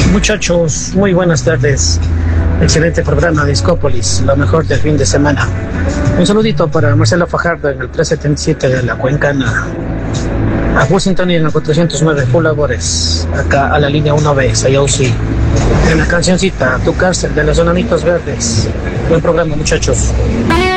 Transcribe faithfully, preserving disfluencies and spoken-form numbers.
Muchachos, muy buenas tardes. Excelente programa Discópolis, lo mejor del fin de semana. Un saludito para Marcelo Fajardo en el trescientos setenta y siete de la Cuencana. A full sintonía en el cuatrocientos nueve, full labores. Acá a la línea uno B, Sayausi. En la cancioncita, Tu cárcel de los Enanitos Verdes. Buen programa, muchachos.